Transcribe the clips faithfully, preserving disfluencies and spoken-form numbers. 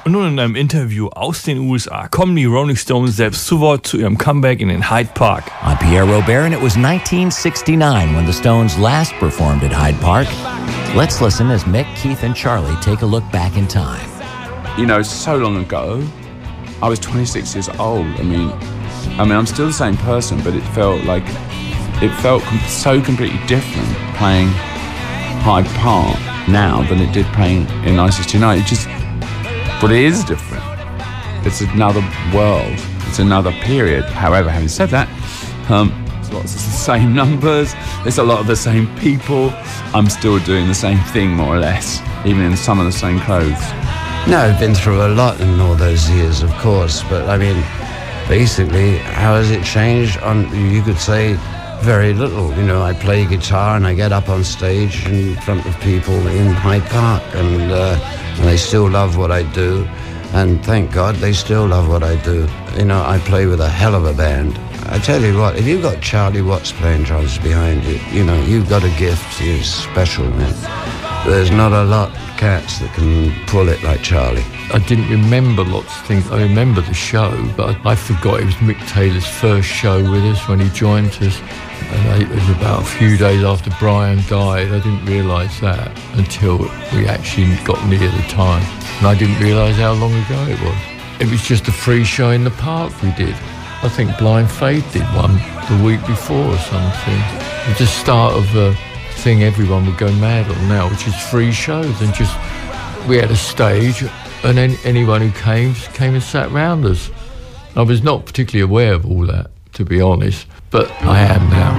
Und nun in einem Interview aus den U S A kommen die Rolling Stones selbst zu Wort zu ihrem Comeback in den Hyde Park. I'm Pierre Robert, and it was nineteen sixty-nine when the Stones last performed at Hyde Park. Let's listen as Mick, Keith, and Charlie take a look back in time. You know, so long ago, I was twenty-six years old. I mean, I mean, I'm still the same person, but it felt like it felt com- so completely different playing Hyde Park now than it did playing in nineteen sixty-nine. It just, but it is different. It's another world. It's another period. However, having said that, um, there's lots of the same numbers. There's a lot of the same people. I'm still doing the same thing, more or less, even in some of the same clothes. No, I've been through a lot in all those years, of course. But I mean, basically, how has it changed? On you could say very little. You know, I play guitar and I get up on stage in front of people in Hyde Park, and, uh, and they still love what I do. And thank God they still love what I do. You know, I play with a hell of a band. I tell you what, if you've got Charlie Watts playing drums behind you, you know, you've got a gift. You're special, man. There's not a lot of cats that can pull it like Charlie. I didn't remember lots of things. I remember the show, but I forgot it was Mick Taylor's first show with us when he joined us. And it was about a few days after Brian died. I didn't realise that until we actually got near the time. And I didn't realise how long ago it was. It was just a free show in the park we did. I think Blind Faith did one the week before or something. It was the start of a thing everyone would go mad on now, which is free shows. And just, we had a stage, and then anyone who came, came and sat round us. I was not particularly aware of all that, to be honest, but I am now.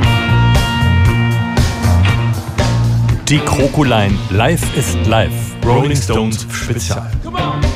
Die Krokulein, live ist live. Rolling Stones Spezial.